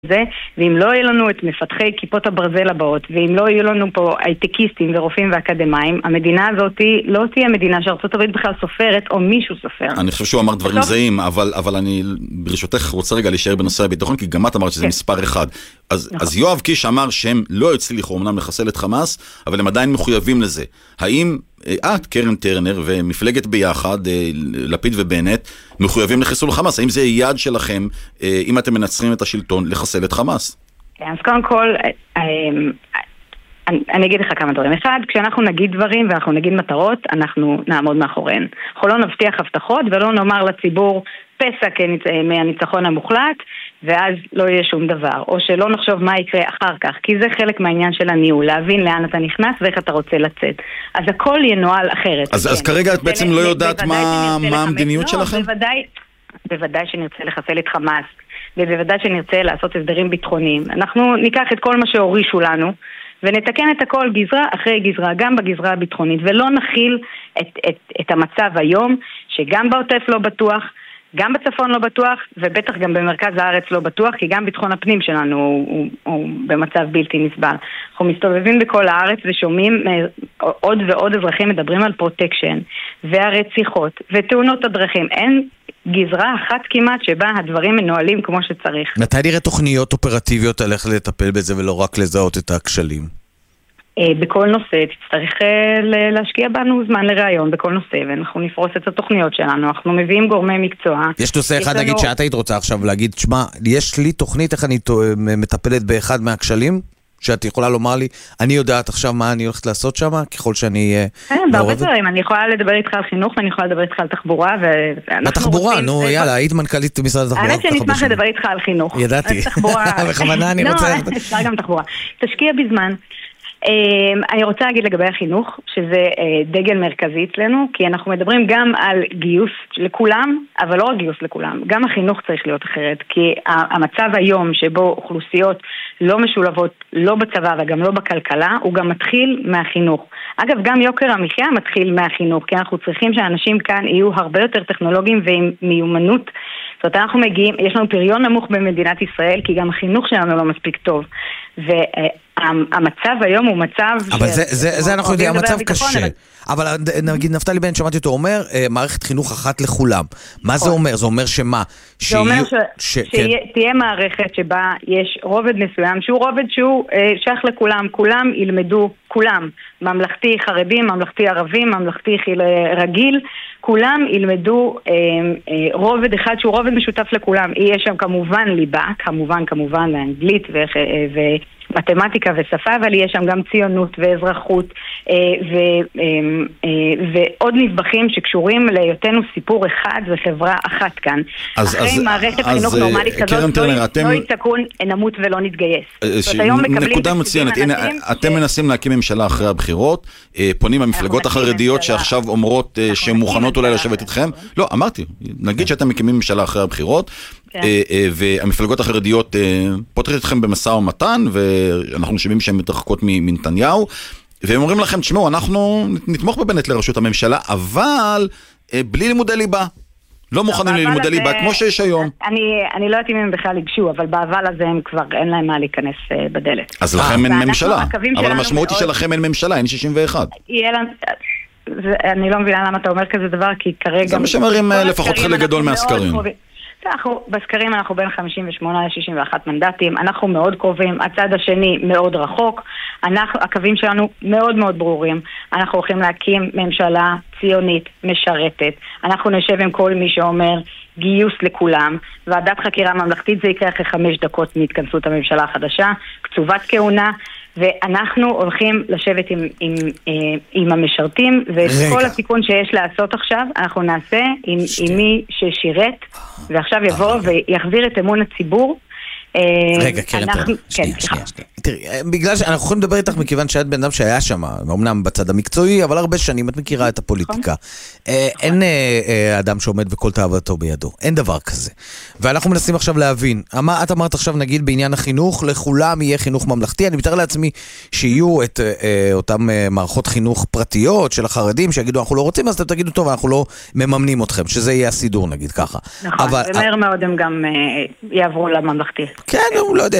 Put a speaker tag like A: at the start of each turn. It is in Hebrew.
A: זה, ואם לא יהיו לנו את מפתחי כיפות הברזל הבאות, ואם לא יהיו לנו פה הייטקיסטים ורופאים ואקדמיים, המדינה הזאת לא תהיה מדינה שארצות הברית בכלל סופרת, או מישהו סופר.
B: אני חושב שהוא אמר דברים זהים, אבל אני ברשותך רוצה רגע להישאר בנושא הביטחון, כי גם את אמרת שזה מספר אחד. אז יואב קיש אמר שהם לא הצליחו אומנם לחסל את חמאס, אבל הם עדיין מחויבים לזה. האם את, קרן טרנר ומפלגת ביחד, לפיד ובנט, מחויבים לחיסול חמאס? האם זה יעד שלכם, אם אתם מנצחים את השלטון, לחסל את חמאס?
A: אז קודם כל, אני אגיד לך כמה דברים. אחד, כשאנחנו נגיד דברים ואנחנו נגיד מטרות, אנחנו נעמוד מאחוריהן. אנחנו לא נבטיח הבטחות ולא נאמר לציבור פסע מהניצחון המוחלט, ואז לא יהיה שום דבר. או שלא נחשוב מה יקרה אחר כך, כי זה חלק מהעניין של הניהול, להבין לאן אתה נכנס ואיך אתה רוצה לצאת. אז הכל ינוהל אחרת.
B: אז כרגע את בעצם לא יודעת מה המדיניות שלכם?
A: בוודאי שנרצה לחסל את חמאס, ובוודאי שנרצה לעשות הסדרים ביטחוניים. אנחנו ניקח את כל מה שהורישו לנו, ונתקן את הכל גזרה אחרי גזרה, גם בגזרה הביטחונית, ולא נכיל את המצב היום, שגם בעוטף לא בטוח, גם בצפון לא בטוח, ובטח גם במרכז הארץ לא בטוח, כי גם ביטחון הפנים שלנו הוא במצב בלתי נסבל. אנחנו מסתובבים בכל הארץ ושומעים עוד ועוד אזרחים מדברים על פרוטקשן, והרציחות, ותאונות הדרכים. אין גזרה אחת כמעט שבה הדברים מנוהלים כמו שצריך.
C: מתי נראה תוכניות אופרטיביות על איך לטפל בזה ולא רק לזהות את הכשלים?
A: בכל נושא תצטרך להשקיע בנו זמן לראיון בכל נושא, ואנחנו נפרוס את התוכניות שלנו, אנחנו מביאים גורמי מקצוע.
C: יש נושא אחד, נגיד שאת היית רוצה עכשיו להגיד, שמה, יש לי תוכנית איך אני מטפלת באחד מהכשלים? שאת יכולה לומר לי, אני יודעת עכשיו מה אני הולכת לעשות שם, ככל שאני
A: בהרבה דברים, אני יכולה לדבר איתך על חינוך, ואני יכולה לדבר איתך על תחבורה,
C: בתחבורה, נו, יאללה, היית מנכ"לית משרד התחבורה.
A: האמת שנשמח לדבר איתך על חינוך.
C: ידעתי, בכוונה אני רוצה...
A: לא, אפשר גם תחבורה. תשקיע בזמן. אני רוצה להגיד לגבי החינוך, שזה דגל מרכזי אצלנו, כי אנחנו מדברים גם על גיוס לכולם, אבל לא רק גיוס לכולם, גם החינוך צריך להיות אחרת, כי המצב היום שבו אוכלוסיות לא משולבות, לא בצבא וגם לא בכלכלה, הוא גם מתחיל מהחינוך. אגב, גם יוקר המחיה מתחיל מהחינוך, כי אנחנו צריכים שאנשים כאן יהיו הרבה יותר טכנולוגיים ועם מיומנות. זאת אומרת, אנחנו מגיעים, יש לנו פריון נמוך במדינת ישראל, כי גם החינוך שלנו לא מספיק טוב. והמצב היום הוא מצב...
C: אבל זה אנחנו יודעים, המצב קשה. אבל נגיד נפתלי בן, שמעתי אותו אומר, מערכת חינוך אחת לכולם. מה זה אומר? זה אומר שמה?
A: זה אומר שתהיה מערכת שבה יש רובד מסוים, שהוא רובד שהוא שייך לכולם. כולם ילמדו, כולם. ממלכתי חרדים, ממלכתי ערבים, ממלכתי רגיל. כולם ילמדו רובד אחד שהוא רובד משותף לכולם. יהיה שם כמובן ליבה, כמובן לאנגלית ומתמטיקה ושפה, אבל יהיה שם גם ציונות ואזרחות ועוד נדבכים שקשורים להיותנו סיפור אחד וחברה אחת כאן. אחרי מערכת חינוך נורמלית כזאת לא יצעקו נמות ולא נתגייס.
B: נקודה מצוינת. אתם מנסים להקים ממשלה אחרי הבחירות, פונים המפלגות החרדיות שעכשיו אומרות שמוכנות אולי לשבת איתכם. לא, אמרתי, נגיד שאתם מקימים ממשלה אחרי הבחירות, והמפלגות החרדיות פותחת אתכם במשא ומתן, ואנחנו שומעים שהן מתרחקות מנתניהו, והם אומרים לכם, תשמעו, אנחנו נתמוך בבנט לראשות הממשלה, אבל בלי לימודי ליבה. לא מוכנים ללימודי ליבה, כמו שיש היום.
A: אני לא יודעת אם הם בכלל יגשו, אבל באבל הזה הם כבר אין להם מה להיכנס בדלת.
B: אז לכם אין ממשלה. אבל המשמעות היא שלכם אין ממשלה, אין 61.
A: אני לא מבינה למה אתה אומר כזה דבר, כי כרגע...
B: זה מה שמראים לפחות חלק גדול מהסקרים.
A: בסקרים אנחנו בין 58 ל-61 מנדטים, אנחנו מאוד קרובים, הצד השני מאוד רחוק, הקווים שלנו מאוד מאוד ברורים, אנחנו הולכים להקים ממשלה ציונית משרתת, אנחנו נשב עם כל מי שאומר גיוס לכולם, ועדת חקירה ממלכתית, זה יקרה אחרי 5 דקות מהתכנסות הממשלה החדשה, קצובת כהונה, ואנחנו הולכים לשבת עם המשרתים, ואת כל התיקון שיש לעשות עכשיו, אנחנו נעשה עם מי ששירת, ועכשיו יבוא ויחזיר את אמון הציבור.
C: רגע, קרן, תראי, בגלל שאנחנו יכולים לדבר איתך מכיוון שאת בן אדם שהיה שם, אמנם בצד המקצועי, אבל הרבה שנים את מכירה את הפוליטיקה. אין אדם שעומד וכל תאוותו בידו, אין דבר כזה. ואנחנו מנסים עכשיו להבין, את אמרת עכשיו נגיד בעניין החינוך, לכולם יהיה חינוך ממלכתי, אני מתאר לעצמי שיהיו את אותם מערכות חינוך פרטיות של החרדים, שיגידו אנחנו לא רוצים, אז אתם תגידו טוב, אנחנו לא מממנים אתכם, שזה יהיה הסידור נגיד ככה.
A: נכון, ומהר מאוד הם גם יעברו לממלכתי.
C: כן, הוא לא יודע,